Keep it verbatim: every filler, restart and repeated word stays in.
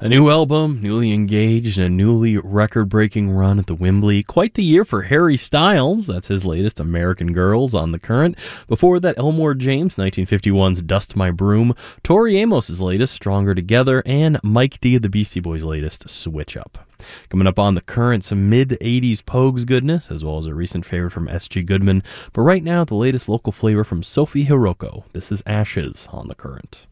A new album, newly engaged, and a newly record-breaking run at the Wembley. Quite the year for Harry Styles. That's his latest, American Girls, on The Current. Before that, Elmore James, nineteen fifty-one's Dust My Broom. Tori Amos' latest, Stronger Together. And Mike D of the Beastie Boys' latest, Switch Up. Coming up on The Current, some mid-eighties Pogues goodness, as well as a recent favorite from S G Goodman. But right now, the latest local flavor from Sophie Hiroko. This is Ashes on The Current.